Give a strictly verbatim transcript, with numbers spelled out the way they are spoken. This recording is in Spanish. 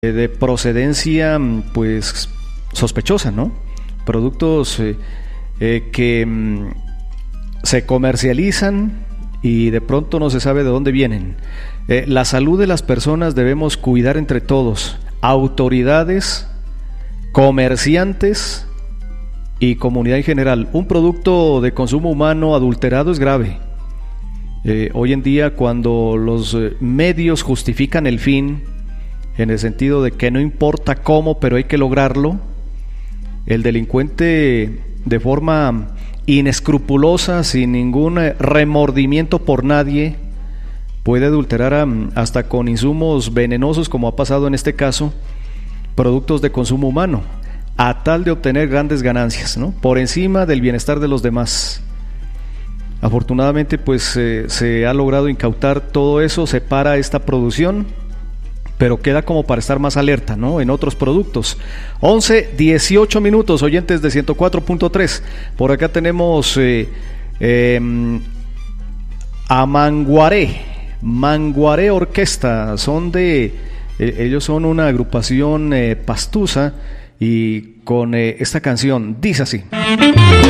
de procedencia pues sospechosa, ¿no? Productos eh, eh, que mm, se comercializan y de pronto no se sabe de dónde vienen. Eh, la salud de las personas debemos cuidar entre todos, autoridades, comerciantes y comunidad en general. Un producto de consumo humano adulterado es grave. Eh, hoy en día, cuando los eh, medios justifican el fin, en el sentido de que no importa cómo, pero hay que lograrlo, el delincuente de forma inescrupulosa, sin ningún remordimiento por nadie, puede adulterar hasta con insumos venenosos, como ha pasado en este caso, productos de consumo humano, a tal de obtener grandes ganancias, ¿no? Por encima del bienestar de los demás. Afortunadamente, pues eh, se ha logrado incautar todo eso, se para esta producción, pero queda como para estar más alerta, ¿no? En otros productos. once, dieciocho minutos, oyentes de ciento cuatro punto tres. Por acá tenemos eh, eh, a Manguaré, Manguaré Orquesta. Son de, eh, ellos son una agrupación eh, pastusa y con eh, esta canción dice así.